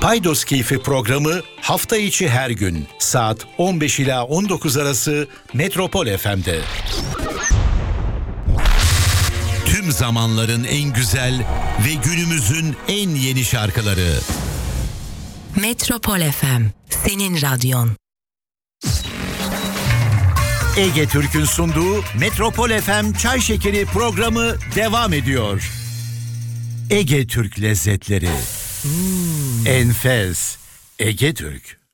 Paydos Keyfi programı hafta içi her gün saat 15 ila 19 arası Metropol FM'de. Tüm zamanların en güzel ve günümüzün en yeni şarkıları. Metropol FM, senin radyon. Ege Türk'ün sunduğu Metropol FM Çay Şekeri programı devam ediyor. Ege Türk lezzetleri. Enfes Ege Türk.